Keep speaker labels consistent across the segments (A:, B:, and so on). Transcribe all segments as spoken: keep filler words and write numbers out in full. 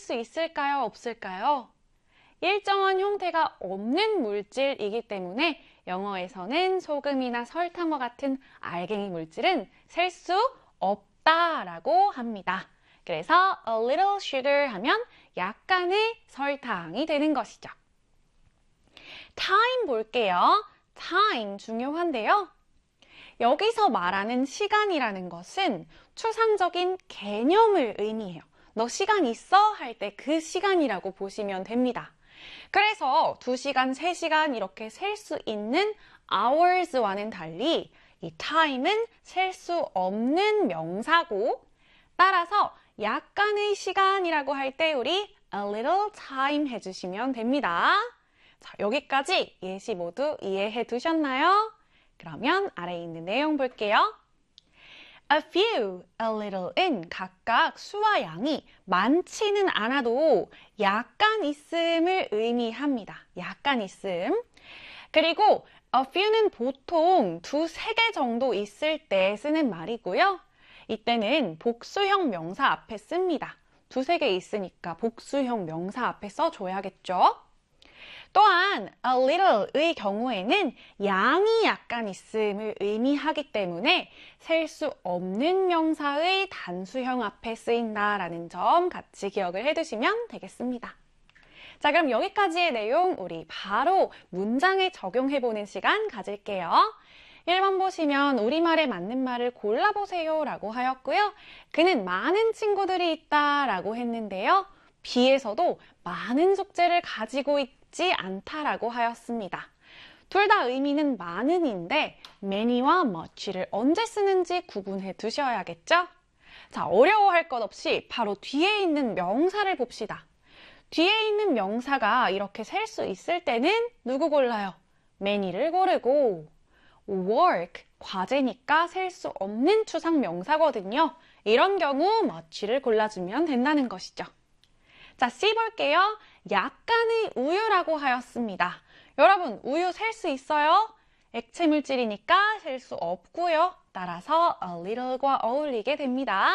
A: 수 있을까요? 없을까요? 일정한 형태가 없는 물질이기 때문에 영어에서는 소금이나 설탕과 같은 알갱이 물질은 셀 수 없다라고 합니다. 그래서 a little sugar 하면 약간의 설탕이 되는 것이죠. time 볼게요. time 중요한데요. 여기서 말하는 시간이라는 것은 추상적인 개념을 의미해요. 너 시간 있어? 할 때 그 시간이라고 보시면 됩니다. 그래서 두 시간, 세 시간 이렇게 셀 수 있는 hours와는 달리 이 time은 셀 수 없는 명사고 따라서 약간의 시간이라고 할 때 우리 a little time 해주시면 됩니다. 자, 여기까지 예시 모두 이해해 두셨나요? 그러면 아래에 있는 내용 볼게요. A few, a little은 각각 수와 양이 많지는 않아도 약간 있음을 의미합니다. 약간 있음. 그리고 a few는 보통 두세 개 정도 있을 때 쓰는 말이고요. 이때는 복수형 명사 앞에 씁니다. 두세 개 있으니까 복수형 명사 앞에 써줘야겠죠. 또한 a little의 경우에는 양이 약간 있음을 의미하기 때문에 셀 수 없는 명사의 단수형 앞에 쓰인다라는 점 같이 기억을 해두시면 되겠습니다. 자, 그럼 여기까지의 내용 우리 바로 문장에 적용해보는 시간 가질게요. 일 번 보시면 우리말에 맞는 말을 골라보세요 라고 하였고요. 그는 많은 친구들이 있다 라고 했는데요. B에서도 많은 숙제를 가지고 있지 않다라고 하였습니다. 둘 다 의미는 많은인데 many와 much를 언제 쓰는지 구분해 두셔야겠죠? 자, 어려워할 것 없이 바로 뒤에 있는 명사를 봅시다. 뒤에 있는 명사가 이렇게 셀 수 있을 때는 누구 골라요? many를 고르고 work, 과제니까 셀 수 없는 추상 명사거든요. 이런 경우 much를 골라주면 된다는 것이죠. 자, C 볼게요. 약간의 우유라고 하였습니다. 여러분, 우유 셀 수 있어요? 액체 물질이니까 셀 수 없고요. 따라서 a little과 어울리게 됩니다.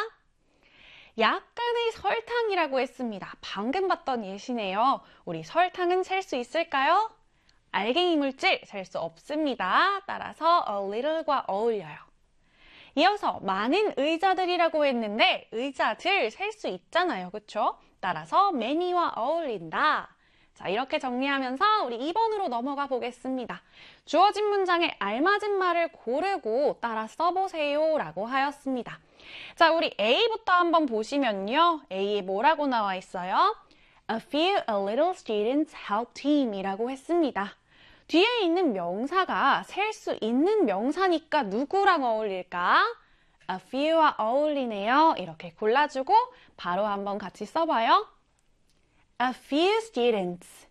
A: 약간의 설탕이라고 했습니다. 방금 봤던 예시네요. 우리 설탕은 셀 수 있을까요? 알갱이 물질 셀 수 없습니다. 따라서 a little과 어울려요. 이어서 많은 의자들이라고 했는데 의자들 셀 수 있잖아요. 그쵸? 따라서 many와 어울린다. 자, 이렇게 정리하면서 우리 이 번으로 넘어가 보겠습니다. 주어진 문장에 알맞은 말을 고르고 따라 써보세요 라고 하였습니다. 자, 우리 A부터 한번 보시면요. A에 뭐라고 나와 있어요? A few, a little students help team 이라고 했습니다. 뒤에 있는 명사가 셀 수 있는 명사니까 누구랑 어울릴까? A few와 어울리네요. 이렇게 골라주고 바로 한번 같이 써봐요. A few students.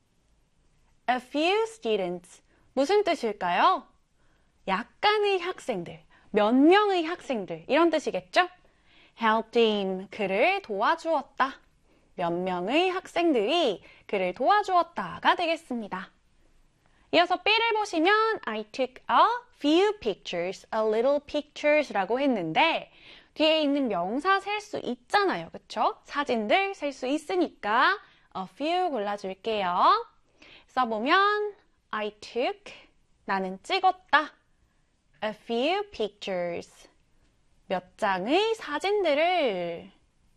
A: A few students. 무슨 뜻일까요? 약간의 학생들, 몇 명의 학생들 이런 뜻이겠죠? helped him. 그를 도와주었다. 몇 명의 학생들이 그를 도와주었다가 되겠습니다. 이어서 B를 보시면 I took a few pictures, a little pictures 라고 했는데 뒤에 있는 명사 셀 수 있잖아요. 그쵸? 사진들 셀 수 있으니까 a few 골라줄게요. 써보면 I took, 나는 찍었다. A few pictures, 몇 장의 사진들을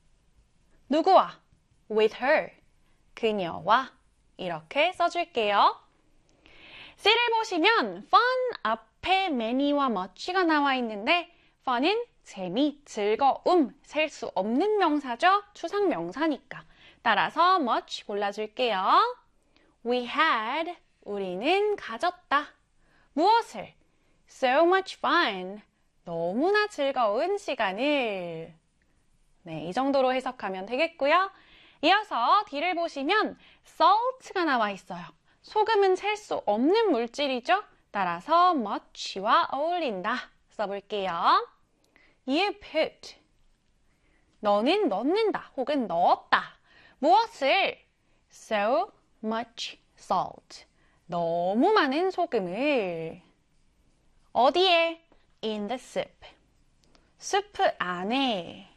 A: 누구와? With her, 그녀와 이렇게 써줄게요. C를 보시면 fun 앞에 many와 much가 나와 있는데 fun은 재미, 즐거움, 셀 수 없는 명사죠. 추상 명사니까. 따라서 much 골라줄게요. We had, 우리는 가졌다. 무엇을? So much fun, 너무나 즐거운 시간을. 네, 이 정도로 해석하면 되겠고요. 이어서 D를 보시면 salt가 나와 있어요. 소금은 셀 수 없는 물질이죠. 따라서 much와 어울린다. 써볼게요. You put, 너는 넣는다 혹은 넣었다. 무엇을? So much salt, 너무 많은 소금을. 어디에? In the soup, 수프 안에.